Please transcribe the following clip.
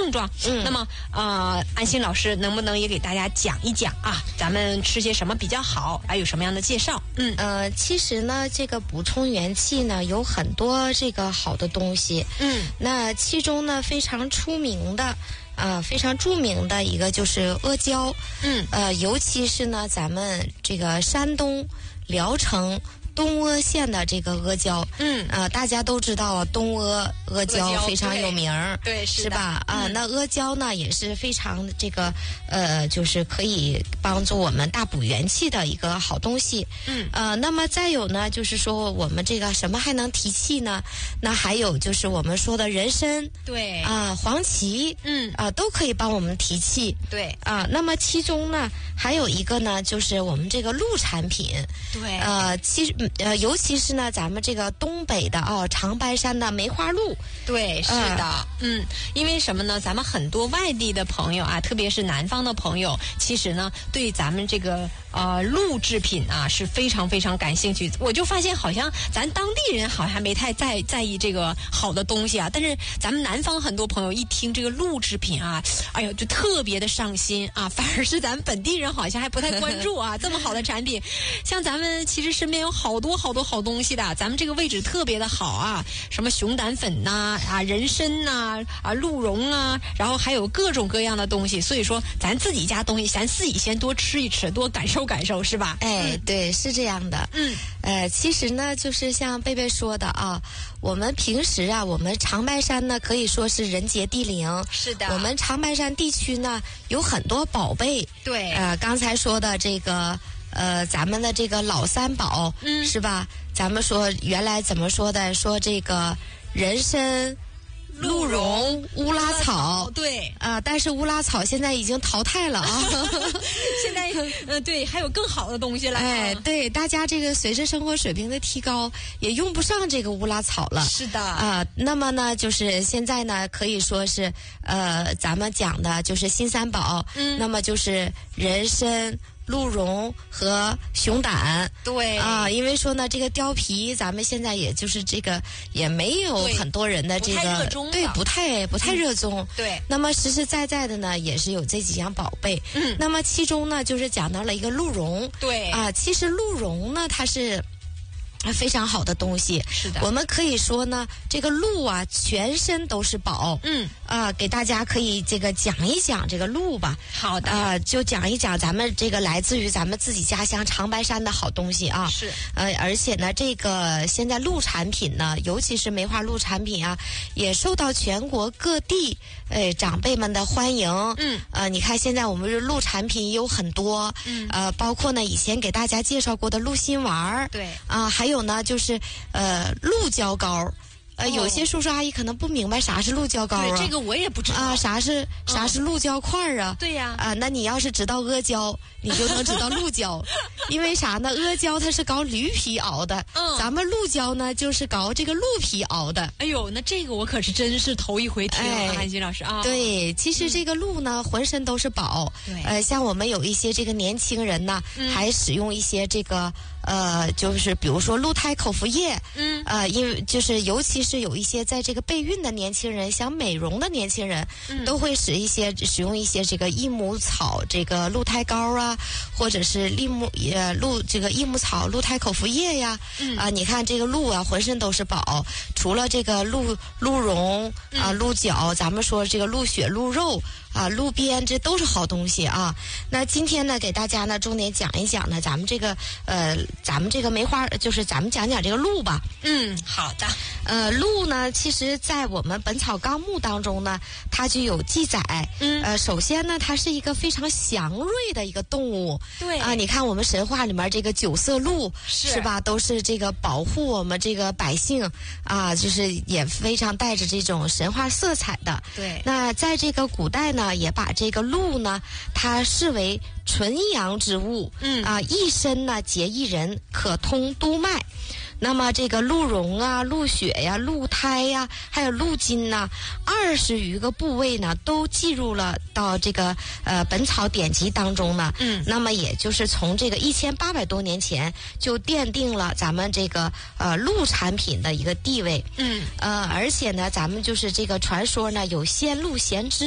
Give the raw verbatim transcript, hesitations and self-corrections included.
症状。嗯，那么呃，安心老师能不能也给大家讲一讲啊？咱们吃些什么比较好，还有什么样的介绍？ 嗯呃，其实呢，这个补充元气呢有很多这个好的东西。嗯，那其中呢非常出名的。呃，非常著名的一个就是阿胶，嗯，呃，尤其是呢，咱们这个山东聊城东阿县的这个阿胶，嗯，呃，大家都知道啊，东阿阿胶非常有名， 对， 是, 是吧？啊、嗯，那阿胶呢也是非常这个呃，就是可以帮助我们大补元气的一个好东西。嗯，呃，那么再有呢，就是说我们这个什么还能提气呢？那还有就是我们说的人参， 对啊、呃，黄芪，嗯啊、呃，都可以帮我们提气。 对啊、呃，那么其中呢还有一个呢，就是我们这个鹿产品， 对， 呃，其实。呃，尤其是呢，咱们这个东北的啊、哦，长白山的梅花鹿， 对，是的，嗯，因为什么呢？咱们很多外地的朋友啊，特别是南方的朋友，其实呢，对咱们这个呃鹿制品啊是非常非常感兴趣。我就发现，好像咱当地人好像没太在在意这个好的东西啊，但是咱们南方很多朋友一听这个鹿制品啊，哎呦，就特别的上心啊，反而是咱们本地人好像还不太关注啊，这么好的产品，像咱们其实身边有好。好多好多好东西的，咱们这个位置特别的好啊，什么熊胆粉呐、啊、啊人参呐、啊、啊鹿茸啊，然后还有各种各样的东西。所以说，咱自己家东西，咱自己先多吃一吃，多感受感受，是吧？ 哎，嗯、对，是这样的。嗯，呃，其实呢，就是像贝贝说的啊，我们平时啊，我们长白山呢可以说是人杰地灵。 是的， 我们长白山地区呢有很多宝贝。 对， 呃，刚才说的这个。呃，咱们的这个老三宝，嗯，是吧？咱们说原来怎么说的？说这个人参、鹿茸、乌拉草， 对啊、呃，但是乌拉草现在已经淘汰了啊。 现在，呃，对，还有更好的东西了。 哎，对，大家这个随着生活水平的提高，也用不上这个乌拉草了。 是的啊、呃，那么呢，就是现在呢，可以说是呃，咱们讲的就是新三宝，嗯，那么就是人参。鹿茸和熊胆， 对啊、呃，因为说呢，这个貂皮，咱们现在也就是这个也没有很多人的这个对不太不太热衷、嗯， 对。 那么实实在在的呢，也是有这几样宝贝。嗯。那么其中呢，就是讲到了一个鹿茸。 对。 啊、呃，其实鹿茸呢，它是。非常好的东西， 是的。 我们可以说呢，这个鹿啊，全身都是宝。嗯，啊、呃，给大家可以这个讲一讲这个鹿吧。 好的。 啊、呃，就讲一讲咱们这个来自于咱们自己家乡长白山的好东西啊。 是。 呃，而且呢，这个现在鹿产品呢，尤其是梅花鹿产品啊，也受到全国各地呃长辈们的欢迎。嗯。呃，你看现在我们鹿产品有很多。嗯。呃，包括呢以前给大家介绍过的鹿心丸儿。 对。 啊、呃，还。还有呢，就是呃鹿胶膏，呃、哦、有些叔叔阿姨可能不明白啥是鹿胶膏啊， 对，这个我也不知道啊，啥是啥是鹿胶块啊？ 对呀， 啊，那你要是知道阿胶，你就能知道鹿胶，因为啥呢？阿胶它是搞驴皮熬的，嗯，咱们鹿胶呢就是搞这个鹿皮熬的。 哎呦，那这个我可是真是头一回听，哎、韩欣老师啊。 对，其实这个鹿呢，浑身都是宝。对，呃，像我们有一些这个年轻人呢，嗯、还使用一些这个。呃，就是比如说鹿胎口服液，嗯，呃，因为就是尤其是有一些在这个备孕的年轻人，想美容的年轻人，嗯，都会使一些使用一些这个益母草这个鹿胎膏啊，或者是利木呃鹿这个益母草鹿胎口服液呀，嗯啊，你看这个鹿啊，浑身都是宝，除了这个鹿鹿茸啊、鹿角，咱们说这个鹿血、鹿肉。啊，鹿鞭这都是好东西啊。那今天呢，给大家呢重点讲一讲呢，咱们这个呃，咱们这个梅花，就是咱们讲讲这个鹿吧。 嗯，好的。 呃，鹿呢，其实在我们《本草纲目》当中呢，它就有记载。嗯。呃，首先呢，它是一个非常祥瑞的一个动物。 对。 啊，你看我们神话里面这个九色鹿，是, 是吧？都是这个保护我们这个百姓啊，就是也非常带着这种神话色彩的。 对。 那在这个古代呢。也把这个鹿呢，它视为纯阳之物，嗯啊，一身呢结一人，可通督脉。那么这个鹿茸啊、鹿血呀、鹿胎呀，还有鹿筋呐，二十余个部位呢，都记入了到这个呃《本草典籍》当中呢。嗯，那么也就是从这个一千八百多年前就奠定了咱们这个呃鹿产品的一个地位。嗯，呃，而且呢，咱们就是这个传说呢，有先鹿衔之。